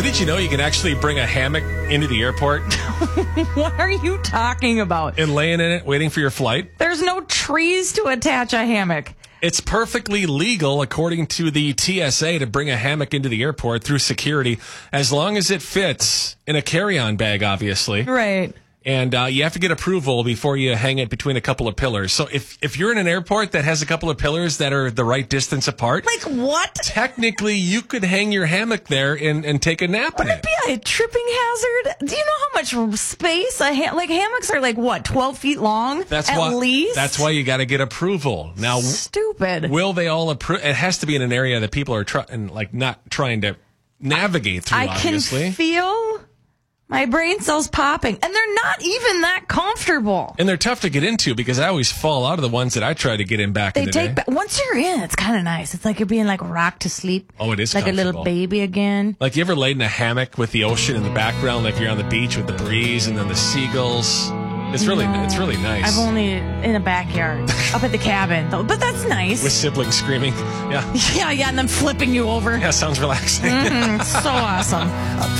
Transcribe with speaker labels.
Speaker 1: did you know you can actually bring a hammock into the airport
Speaker 2: What are you talking about?
Speaker 1: and lay in it waiting for your flight?
Speaker 2: There's no trees to attach a hammock.
Speaker 1: It's perfectly legal, according to the TSA, to bring a hammock into the airport through security, as long as it fits in a carry-on bag, obviously.
Speaker 2: Right.
Speaker 1: And you have to get approval before you hang it between a couple of pillars. So if you're in an airport that has a couple of pillars that are the right distance apart,
Speaker 2: Like what?
Speaker 1: technically you could hang your hammock there and take a nap in
Speaker 2: Would it be a tripping hazard? Do you know how much space like hammocks are? Like what? 12 feet long? At least.
Speaker 1: That's why you got to get approval. Now,
Speaker 2: Stupid.
Speaker 1: will they all approve? It has to be in an area that people are not trying to navigate through.
Speaker 2: I
Speaker 1: Obviously,
Speaker 2: can feel my brain cells popping, and they're not even that comfortable.
Speaker 1: and they're tough to get into because I always fall out of the ones that I try to get in back in the day.
Speaker 2: Once you're in, it's kind of nice. It's like you're being like rocked to sleep.
Speaker 1: Oh, it is
Speaker 2: like a little
Speaker 1: comfortable.
Speaker 2: baby again.
Speaker 1: Like, you ever laid in a hammock with the ocean in the background, like you're on the beach with the breeze and then the seagulls? It's really nice.
Speaker 2: I've only in a backyard up at the cabin, though, but that's nice.
Speaker 1: With siblings screaming. Yeah.
Speaker 2: yeah, and then flipping you over.
Speaker 1: Yeah, sounds relaxing.
Speaker 2: So awesome.